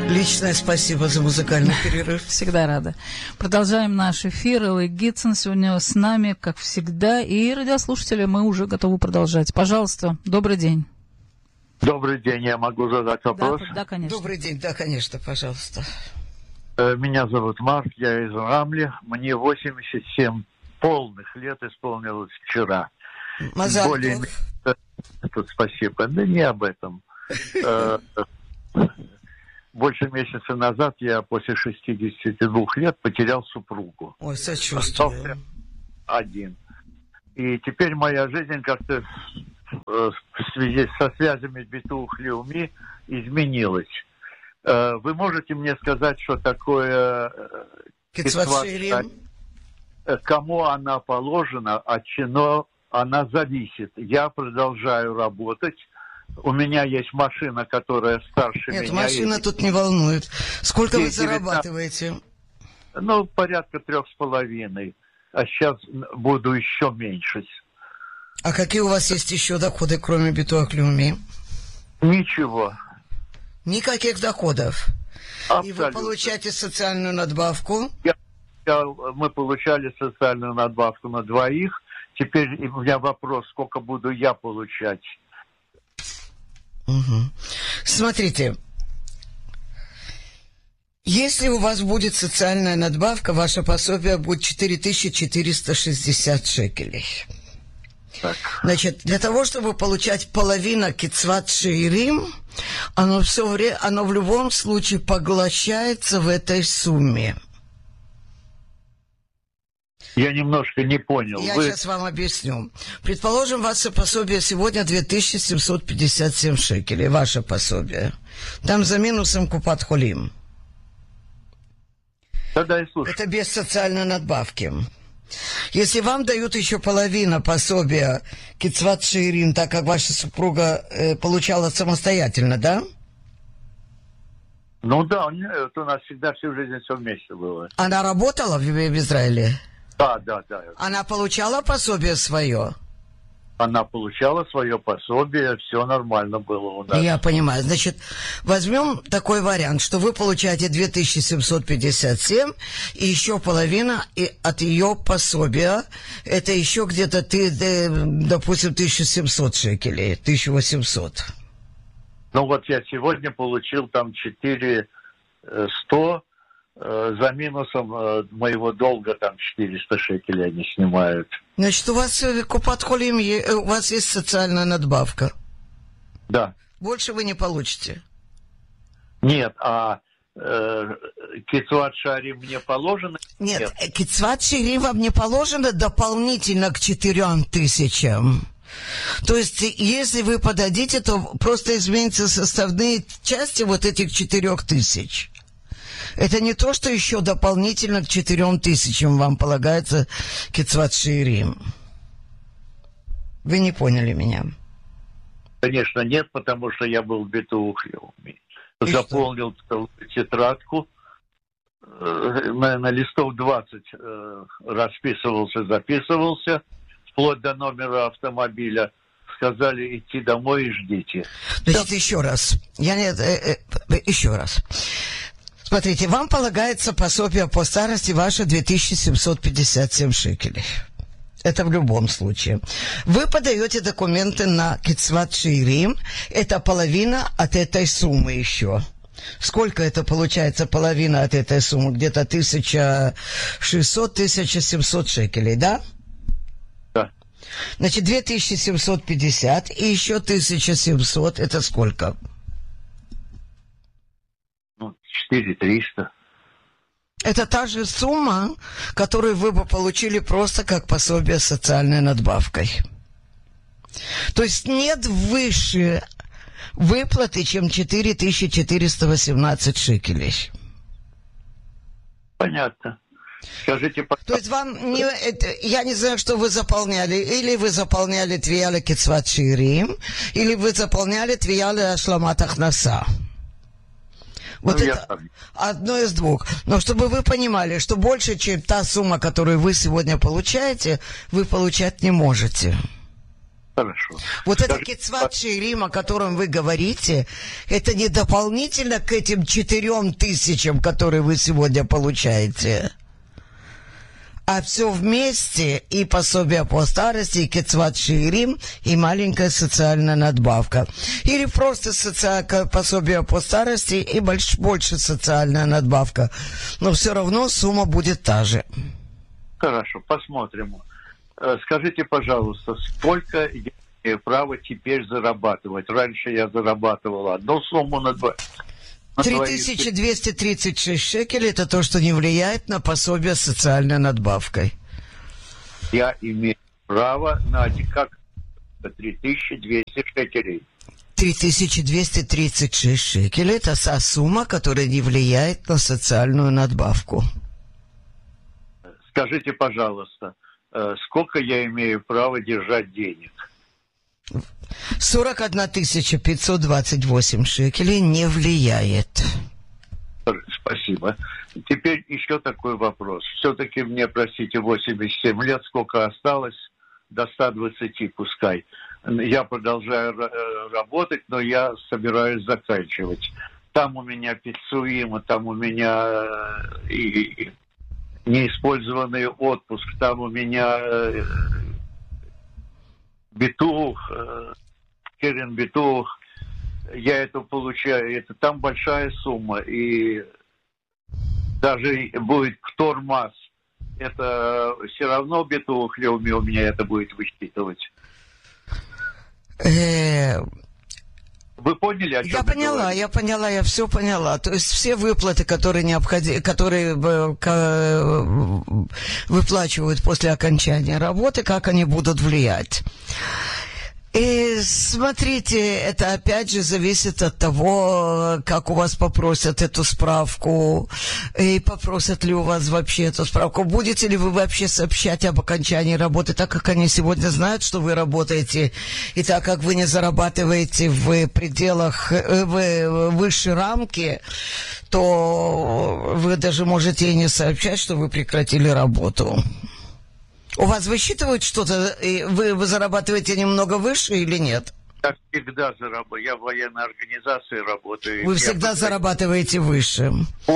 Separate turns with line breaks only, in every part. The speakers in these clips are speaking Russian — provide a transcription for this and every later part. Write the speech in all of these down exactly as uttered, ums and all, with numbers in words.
Личное спасибо за музыкальный перерыв.
Всегда рада. Продолжаем наш эфир. Элли Гитсон сегодня с нами, как всегда. И радиослушатели, мы уже готовы продолжать. Пожалуйста, добрый день.
Добрый день, я могу задать вопрос?
Да, да, конечно.
Добрый день, да, конечно, пожалуйста.
Меня зовут Марк, я из Рамли. Мне восемьдесят семь полных лет исполнилось вчера.
Мазал
Более... Тут спасибо. Да не об этом. Больше месяца назад я после шестидесяти двух лет потерял супругу.
Ой, сочувствую.
Один. И теперь моя жизнь как-то в связи со связями битух леуми изменилась. Вы можете мне сказать, что такое
кицват шеирим?
Кому она положена, от чего она зависит? Я продолжаю работать. У меня есть машина, которая старше
Нет,
меня. Нет,
машина
есть...
тут не волнует. Сколько вы
девятнадцать...
зарабатываете?
Ну, порядка трех с половиной. А сейчас буду еще меньше.
А какие у вас есть еще доходы, кроме битуах леуми?
Ничего.
Никаких доходов?
Абсолютно.
И вы получаете социальную надбавку?
Я, я, мы получали социальную надбавку на двоих. Теперь у меня вопрос, сколько буду я получать?
Угу. Смотрите, если у вас будет социальная надбавка, ваше пособие будет четыре тысячи четыреста шестьдесят шекелей.
Так.
Значит, для того, чтобы получать половину кицват шеирим, оно все время, оно в любом случае поглощается в этой сумме.
Я немножко не понял.
Я
Вы...
сейчас вам объясню. Предположим, ваше пособие сегодня две тысячи семьсот пятьдесят семь шекелей, ваше пособие. Там за минусом купат холим.
Да-да, я слушаю.
Это без социальной надбавки. Если вам дают еще половину пособия кицват шеирим, так как ваша супруга э, получала самостоятельно, да?
Ну да, это у нас всегда всю жизнь все вместе было.
Она работала в, в Израиле?
Да, да, да.
Она получала пособие свое?
Она получала свое пособие, все нормально было у нас.
Я понимаю. Значит, возьмем такой вариант, что вы получаете две тысячи семьсот пятьдесят семь, и еще половина и от ее пособия, это еще где-то, ты, допустим, тысяча семьсот шекелей, тысяча восемьсот.
Ну вот я сегодня получил там четыре тысячи сто, э, за минусом э, моего долга там четыреста шекелей они снимают.
Значит, у вас купат холим, у вас есть социальная надбавка?
Да.
Больше вы не получите?
Нет, а э, кицват шеирим мне положено?
Нет, Нет. Кицват шеирим вам не положено дополнительно к четырем тысячам. То есть, если вы подадите, то просто изменятся составные части вот этих четырех тысяч. Это не то, что еще дополнительно к четырем тысячам вам полагается кицват шеирим. Вы не поняли меня?
Конечно, нет, потому что я был в битух леуми. Заполнил что? Тетрадку. На, на листов двадцать э, расписывался, записывался. Вплоть до номера автомобиля. Сказали идти домой и ждите.
Значит, да. еще раз. Я не... Э, э, еще раз. Смотрите, вам полагается пособие по старости ваше две тысячи семьсот пятьдесят семь шекелей. Это в любом случае. Вы подаете документы на кицват шеирим. Это половина от этой суммы еще. Сколько это получается половина от этой суммы? Где-то тысяча шестьсот - тысяча семьсот шекелей, да? Значит, две тысячи семьсот пятьдесят и еще тысяча семьсот, это сколько?
Ну, четыре тысячи триста.
Это та же сумма, которую вы бы получили просто как пособие с социальной надбавкой. То есть нет выше выплаты, чем четыре тысячи четыреста восемнадцать шекелей.
Понятно. Скажите, пожалуйста.
То есть вам не, это, я не знаю, что вы заполняли. Или вы заполняли твияля кицват шеирим, или вы заполняли твияля ашламат ахнаса. Вот ну, это одно из двух. Но чтобы вы понимали, что больше, чем та сумма, которую вы сегодня получаете, вы получать не можете.
Хорошо.
Вот
Скажи,
это кицват шеирим, о котором вы говорите, это не дополнительно к этим четырем тысячам, которые вы сегодня получаете, а все вместе, и пособие по старости, и кицват шеирим, и маленькая социальная надбавка. Или просто соци... пособие по старости и больш... больше социальная надбавка. Но все равно сумма будет та же.
Хорошо, посмотрим. Скажите, пожалуйста, сколько я имею право теперь зарабатывать? Раньше я зарабатывал одну сумму на два.
три тысячи двести тридцать шесть шекелей – это то, что не влияет на пособие с социальной надбавкой.
Я имею право на как три тысячи двести шекелей.
три тысячи двести тридцать шесть шекелей – это та сумма, которая не влияет на социальную надбавку.
Скажите, пожалуйста, сколько я имею право держать денег?
сорок одна тысяча пятьсот двадцать восемь шекелей не влияет.
Спасибо. Теперь еще такой вопрос. Все-таки мне, простите, восемьдесят семь лет, сколько осталось? До ста двадцати пускай. Я продолжаю работать, но я собираюсь заканчивать. Там у меня пиццуима, там у меня и неиспользованный отпуск, там у меня битух, керен битух, я это получаю, это там большая сумма, и даже будет ктормас, это все равно битух, или у меня это будет высчитывать? Вы поняли, о чем
я поняла,
говорю?
я поняла, я все поняла. То есть все выплаты, которые необходимы, которые выплачивают после окончания работы, как они будут влиять. И смотрите, это опять же зависит от того, как у вас попросят эту справку, и попросят ли у вас вообще эту справку. Будете ли вы вообще сообщать об окончании работы, так как они сегодня знают, что вы работаете, и так как вы не зарабатываете в пределах, в высшей рамки, то вы даже можете и не сообщать, что вы прекратили работу. У вас высчитывают что-то, вы, вы зарабатываете немного выше или нет?
Я всегда зарабатываю. Я в военной организации работаю.
Вы всегда я зарабатываете выше.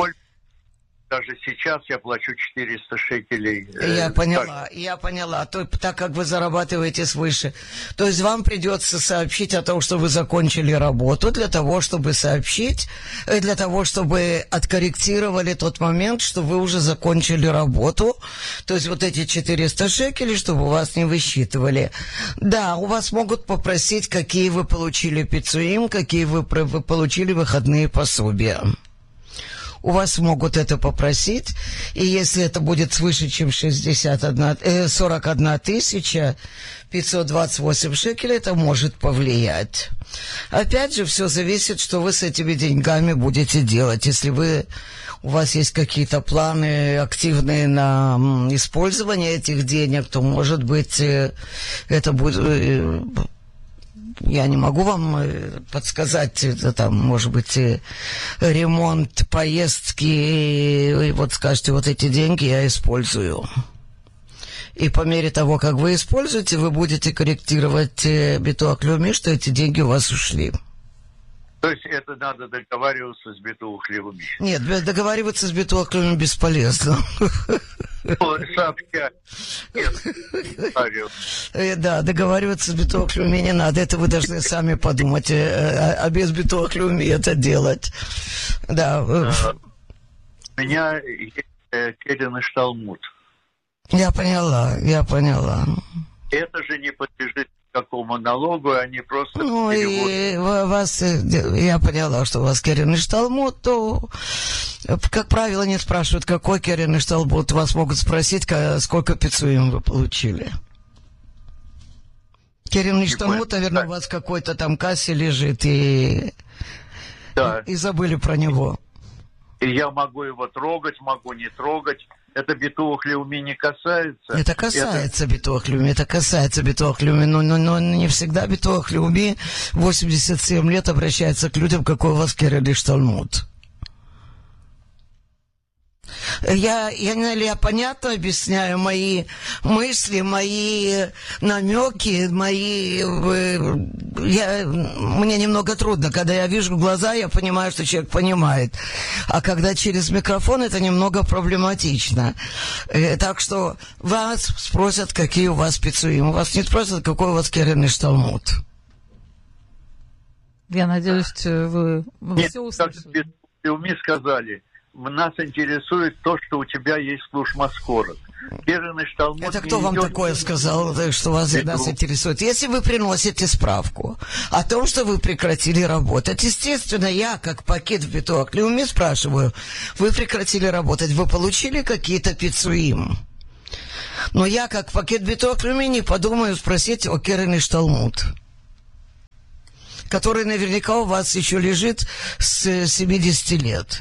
Даже сейчас я плачу четыреста шекелей.
Я поняла, я поняла. То, так как вы зарабатываете свыше. То есть вам придется сообщить о том, что вы закончили работу, для того, чтобы сообщить, для того, чтобы откорректировали тот момент, что вы уже закончили работу. То есть вот эти четыреста шекелей, чтобы у вас не высчитывали. Да, у вас могут попросить, какие вы получили пиццуим, какие вы, вы получили выходные пособия. У вас могут это попросить, и если это будет свыше, чем шестьдесят одна, э, сорок одна тысяча пятьсот двадцать восемь шекелей, это может повлиять. Опять же, все зависит, что вы с этими деньгами будете делать. Если вы, у вас есть какие-то планы активные на м, использование этих денег, то, может быть, э, это будет... Э, я не могу вам подсказать, это там, может быть, ремонт, поездки, и вот скажете, вот эти деньги я использую. И по мере того, как вы используете, вы будете корректировать битуах леуми, что эти деньги у вас ушли.
То есть это надо договариваться с битуах леуми? Нет,
договариваться с битуах леуми бесполезно.
Сообщать.
Да, договариваться с битуах леуми не надо. Это вы должны сами подумать, а без битуах леуми это делать. Да.
У меня есть керен ишталмут.
Я поняла, я поняла.
Это же не подлежит какому налогу, они просто...
Ну, и вас, я поняла, что у вас керен ишталмут, то, как правило, не спрашивают, какой керен ишталмут. Вас могут спросить, сколько пиццуим вы получили. Керен ишталмут, наверное, у вас в какой-то там кассе лежит, и,
да.
и, и забыли про него.
И я могу его трогать, могу не трогать. Это битуах леуми не касается.
Это касается это... битуах леуми, это касается битуах леуми, но, но, но не всегда битуах леуми восемьдесят семь лет обращается к людям, какой у вас керен ишталмут. Я, я, я понятно объясняю мои мысли, мои намеки, мои... Я, мне немного трудно. Когда я вижу глаза, я понимаю, что человек понимает. А когда через микрофон, это немного проблематично. Так что вас спросят, какие у вас пиццуим. У вас не спросят, какой у вас керенный шталмуд.
Я надеюсь, вы, вы
Нет,
все услышали.
Как вы сказали, нас интересует то, что у тебя есть слушмаскорот.
Это кто вам такое сказал, что вас нас интересует? Если вы приносите справку о том, что вы прекратили работать, естественно, я, как пакет в биток Леуми, спрашиваю, вы прекратили работать, вы получили какие-то пиццуим? Но я, как пакет биток Леуми, не подумаю спросить о керенный шталмуд, который наверняка у вас еще лежит с семидесяти лет.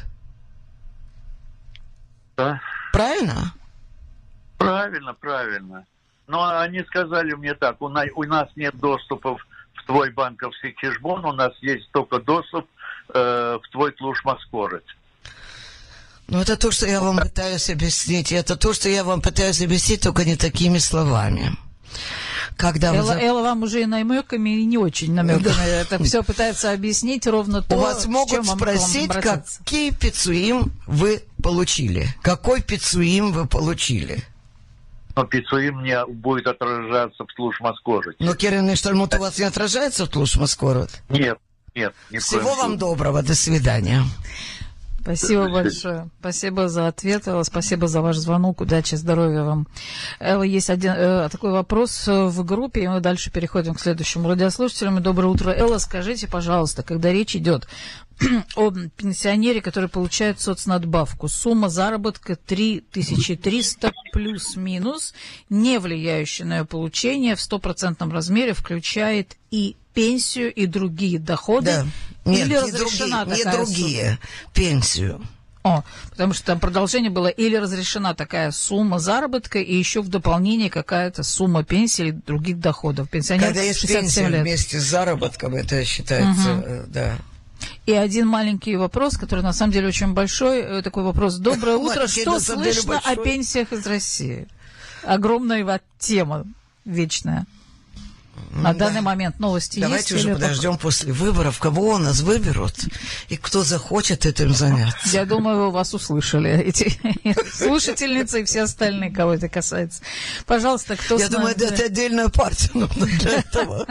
Да.
Правильно?
Правильно, правильно. Но они сказали мне так, у нас, у нас нет доступа в твой банковский кэшбон, у нас есть только доступ э, в твой клушмаскорот.
Ну, это то, что я вам пытаюсь объяснить. Это то, что я вам пытаюсь объяснить, только не такими словами. Когда
Элла,
вы...
Элла вам уже и намеками, и не очень намеками. Это все пытается объяснить ровно то,
у вас могут
с чем
спросить,
вам
какие пиццуим вы получили. Какой пиццуим вы получили?
Но пиццуим не будет отражаться в слушмаскороте.
Но керенный штальмут у вас не отражается в слушмаскорот?
Нет, нет.
Всего вам доброго, до свидания.
Спасибо большое. Спасибо за ответ, Элла. Спасибо за ваш звонок. Удачи, здоровья вам. Элла, есть один э, такой вопрос в группе, и мы дальше переходим к следующему радиослушателю. Доброе утро, Элла. Скажите, пожалуйста, когда речь идет о пенсионере, который получает соцнадбавку, сумма заработка три тысячи триста плюс-минус, не влияющая на ее получение, в стопроцентном размере включает и пенсию, и другие доходы.
Да. Нет,
или
не
разрешена
другие,
такая
не другие,
сумма?
Пенсию.
О, потому что там продолжение было, или разрешена такая сумма заработка, и еще в дополнение какая-то сумма пенсии или других доходов. Пенсионер
Когда есть пенсия
лет.
Вместе с заработком, это считается, угу. да.
И один маленький вопрос, который на самом деле очень большой, такой вопрос. Доброе утро, что слышно о пенсиях из России? Огромная тема вечная. На да. данный момент новости
Давайте
есть?
Давайте уже подождем пока? После выборов, кого у нас выберут, и кто захочет этим заняться.
Я думаю, вы вас услышали, эти слушательницы и все остальные, кого это касается. Пожалуйста, кто
Я думаю, это отдельная партия нужна для этого.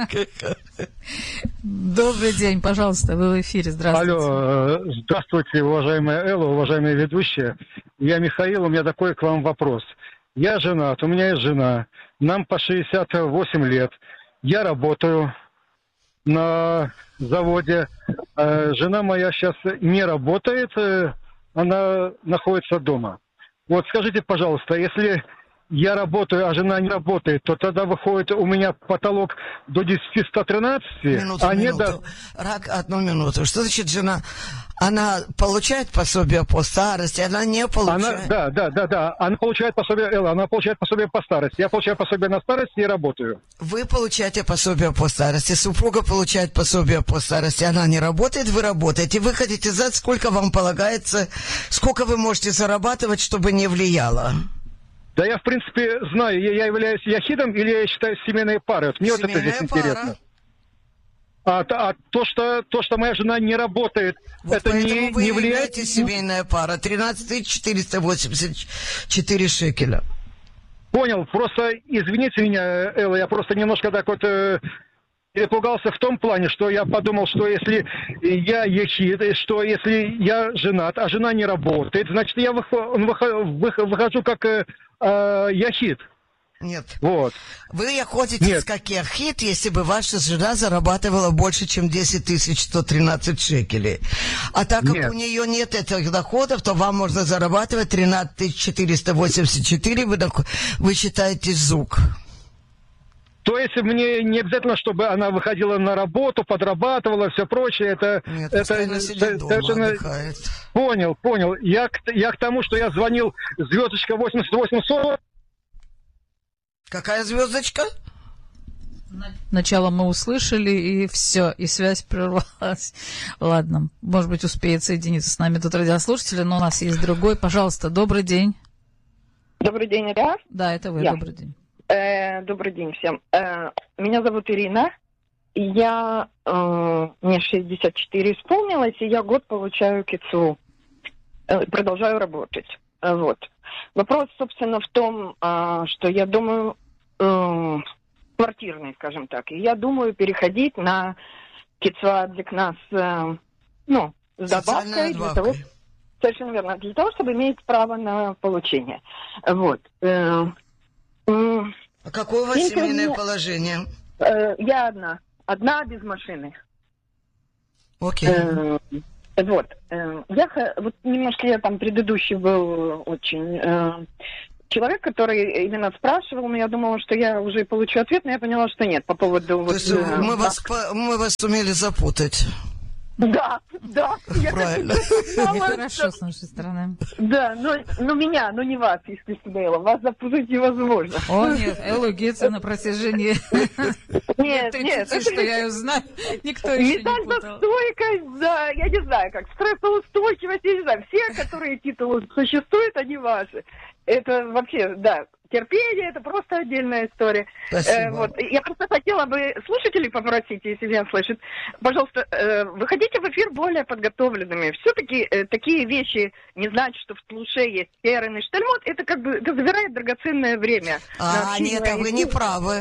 Добрый день, пожалуйста, вы в эфире, здравствуйте.
Алло, здравствуйте, уважаемая Элла, уважаемые ведущие. Я Михаил, у меня такой к вам вопрос. Я женат, у меня есть жена, нам по шестьдесят восемь лет. Я работаю на заводе. Жена моя сейчас не работает, она находится дома. Вот скажите, пожалуйста, если я работаю, а жена не работает, то тогда выходит у меня потолок до десяти ста тринадцати,
минуту,
а
минуту.
не до...
Рак, одну минуту. Что значит жена? Она получает пособие по старости, она не получает?
Она, да, да, да, да. Она получает пособие, Элла, она получает пособие по старости. Я получаю пособие на старости и работаю.
Вы получаете пособие по старости, супруга получает пособие по старости, она не работает, вы работаете. Вы хотите знать, сколько вам полагается, сколько вы можете зарабатывать, чтобы не влияло?
Да я, в принципе, знаю, я, я являюсь яхидом или я считаю семейной парой. Вот мне вот это здесь
пара.
Интересно. А, а то, что, то, что моя жена не работает,
вот
это не,
вы
не влияет...
семейная пара. тринадцать тысяч четыреста восемьдесят четыре шекеля.
Понял. Просто извините меня, Элла, я просто немножко так вот... Э, перепугался в том плане, что я подумал, что если я яхид, что если я женат, а жена не работает, значит, я выхожу как э, э, яхид.
Нет.
Вот.
Вы охотитесь как яхид, если бы ваша жена зарабатывала больше, чем десять тысяч сто тринадцать шекелей. А так как нет. у нее нет этих доходов, то вам можно зарабатывать тринадцать тысяч четыреста восемьдесят четыре, вы, вы считаете зук.
То есть мне не обязательно, чтобы она выходила на работу, подрабатывала, все прочее. Это,
Нет,
это,
это дома
совершенно...
отдыхает.
Понял, понял. Я, я к тому, что я звонил звездочка восемьдесят восемь сорок.
Какая звездочка?
Начало мы услышали, и все, и связь прервалась. Ладно, может быть, успеет соединиться с нами тут радиослушатели, но у нас есть другой. Пожалуйста, добрый день.
Добрый день, Илья.
Да, это вы,
Я.
добрый день.
Э, добрый день всем. Э, меня зовут Ирина. Я, э, мне шестьдесят четыре исполнилось, и я год получаю КИЦУ. Э, продолжаю работать. Э, вот. Вопрос, собственно, в том, э, что я думаю, э, квартирный, скажем так, и я думаю переходить на КИЦУ Дзикна с, э, ну, с добавкой для того, совершенно верно, для того, чтобы иметь право на получение. Вот. Э, э,
а какое у вас семейное положение?
Э, я одна. Одна без машины.
Окей.
Okay. Э, вот. Э, я, вот немножко я там предыдущий был очень э, человек, который именно спрашивал, но я думала, что я уже получу ответ, но я поняла, что нет по поводу...
То
вот,
есть
э,
мы, вас, по, мы вас сумели запутать.
Да, да.
Правильно.
Нехорошо с нашей стороны.
Да, но, но меня, но не вас, если Элла. Вас запутать невозможно.
О, нет, Эллу Гетце на протяжении
нет, нет,
тридцати, что я ее знаю, никто еще не путал.
Металлостойкость, да, я не знаю, как стрессоустойчивость, я не знаю. Все, которые титулы существуют, они ваши. Это вообще, да, терпение, это просто отдельная история. Э, вот. Я просто хотела бы слушателей попросить, если меня слышат, пожалуйста, э, выходите в эфир более подготовленными. Все-таки э, такие вещи не значит, что в Тлуше есть Керен и Штальмот. Это как бы это забирает драгоценное время.
А, нет, а вы не правы.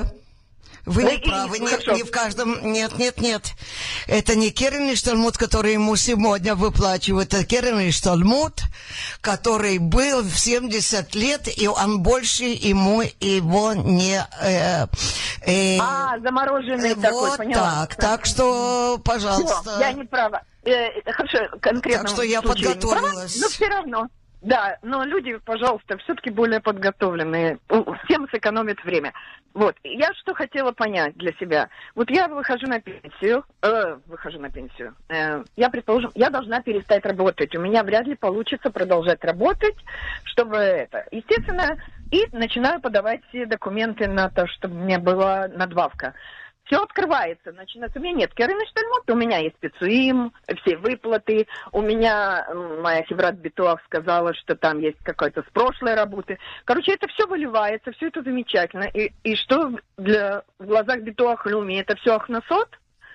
Вы
ну,
не правы, нет, не в каждом, нет, нет, нет. Это не Керен и Штальмут, который ему сегодня выплачивают, это Керен и Штальмут, который был в семьдесят лет, и он больше ему его не... Э,
э, а, замороженный
вот
такой,
вот
поняла.
так, так что, пожалуйста.
Все, я не права. Э, хорошо, конкретно.
Так что я подготовилась.
Но все равно. Да, но люди, пожалуйста, все-таки более подготовленные. Всем сэкономит время. Вот. Я что хотела понять для себя. Вот я выхожу на пенсию. Э, выхожу на пенсию. Э, я, предположим, я должна перестать работать. У меня вряд ли получится продолжать работать, чтобы это... Естественно, и начинаю подавать все документы на то, чтобы у меня была надбавка. Все открывается, начинается. У меня нет Керен и Штальмут, у меня есть Пицуим, все выплаты. У меня моя Хеврат Битуах сказала, что там есть какая-то с прошлой работы. Короче, это все выливается, все это замечательно. И, и что для, в глазах Битуах Люми, это все ахнасот?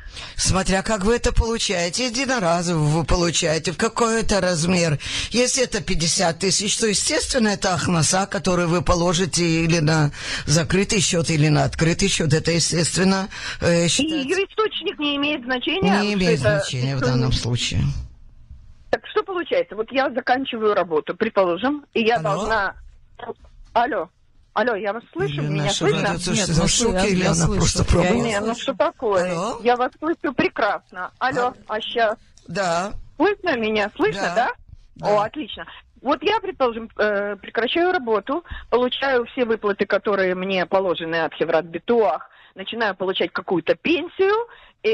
Смотря как вы это получаете, единоразово вы получаете, в какой это размер. Если это пятьдесят тысяч, то, естественно, это ахнаса, которую вы положите или на закрытый счет, или на открытый счет. Это, естественно, э, считается...
И ее источник не имеет значения?
Не имеет
это...
значения в данном случае.
Так что получается? Вот я заканчиваю работу, предположим, и я
Алло?
должна... Алло. Алло, я вас слышу?
Или
Меня слышно?
Нет, в шоке, или она просто пробовала?
Не, ну что такое?
Алло?
Я вас слышу прекрасно. Алло, а, а сейчас?
Да.
Слышно меня? Слышно, да?
Да. Да.
О, отлично. Вот я, предположим, э, прекращаю работу, получаю все выплаты, которые мне положены от Хеврат Битуах, начинаю получать какую-то пенсию, и,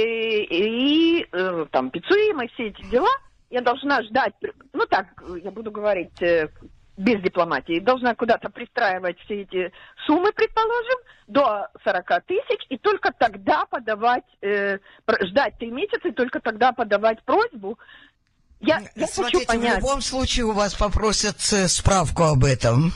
и э, там, пиццуим, и все эти дела. Я должна ждать, ну так, я буду говорить... Э, без дипломатии, должна куда-то пристраивать все эти суммы, предположим, до сорок тысяч, и только тогда подавать, э, ждать три месяца, и только тогда подавать просьбу. Я, я
Смотрите,
хочу понять.
В любом случае у вас попросят справку об этом.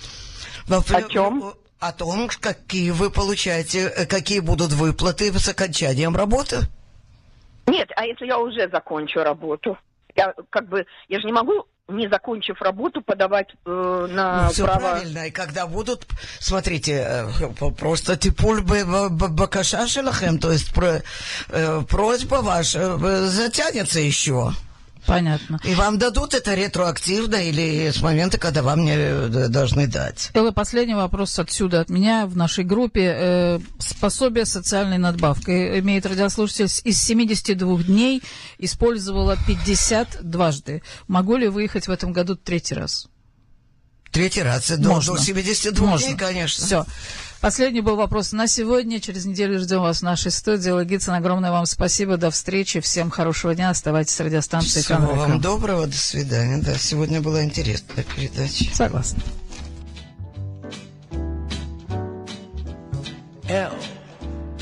О чем?
О том, какие вы получаете, какие будут выплаты с окончанием работы.
Нет, а если я уже закончу работу? Я как бы, я же не могу, не закончив работу, подавать э, на
ну, все
право...
правильно, и когда будут, смотрите, э, просто типуль бакаша шелахем, то есть про, э, просьба ваша э, затянется еще.
Понятно.
И вам дадут это ретроактивно или с момента, когда вам не должны дать.
Элла, последний вопрос отсюда от меня. В нашей группе э, пособие социальной надбавкой имеет радиослушатель из семидесяти двух дней, использовала пятьдесят дважды. Могу ли выехать в этом году третий раз?
Третий раз, до, до семидесяти двух Можно. Дней, конечно.
Все. Последний был вопрос на сегодня. Через неделю ждем вас в нашей студии. Элла Гитсон, огромное вам спасибо. До встречи. Всем хорошего дня. Оставайтесь с радиостанцией.
Всего вам доброго. До свидания. Да, сегодня была интересная передача.
Согласна.